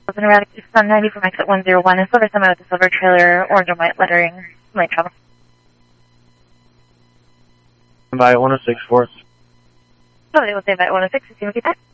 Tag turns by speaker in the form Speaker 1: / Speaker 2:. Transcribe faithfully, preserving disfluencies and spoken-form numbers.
Speaker 1: An erratic on ninety from exit one zero one, a silver semi with a silver trailer, orange and white lettering, light travel.
Speaker 2: By one oh six fourth.
Speaker 1: Oh, they will say by one oh six, assume feedback.